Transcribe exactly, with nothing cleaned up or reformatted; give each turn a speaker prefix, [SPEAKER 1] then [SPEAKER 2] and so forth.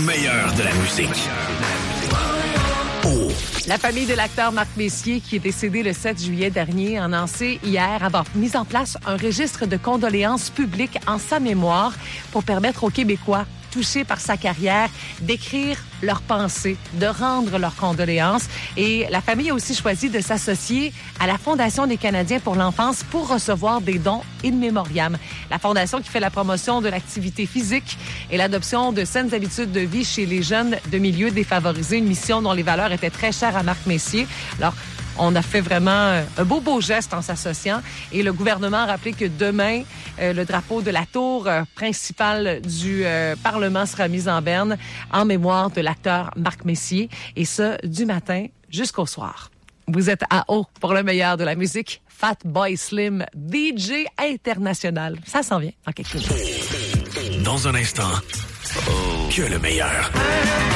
[SPEAKER 1] meilleur de la musique. Oh.
[SPEAKER 2] La famille de l'acteur Marc Messier, qui est décédé le sept juillet dernier, a annoncé hier avoir mis en place un registre de condoléances publiques en sa mémoire pour permettre aux Québécois touchés par sa carrière d'écrire leurs pensées, de rendre leurs condoléances. Et la famille a aussi choisi de s'associer à la Fondation des Canadiens pour l'enfance pour recevoir des dons in memoriam. La fondation qui fait la promotion de l'activité physique et l'adoption de saines habitudes de vie chez les jeunes de milieux défavorisés, une mission dont les valeurs étaient très chères à Marc Messier. Alors, on a fait vraiment un beau, beau geste en s'associant. Et le gouvernement a rappelé que demain, euh, le drapeau de la tour euh, principale du euh, Parlement sera mis en berne en mémoire de l'acteur Marc Messier. Et ça, du matin jusqu'au soir. Vous êtes à haut pour le meilleur de la musique. Fatboy Slim, D J international. Ça s'en vient en quelques minutes.
[SPEAKER 1] Dans un instant, que le meilleur.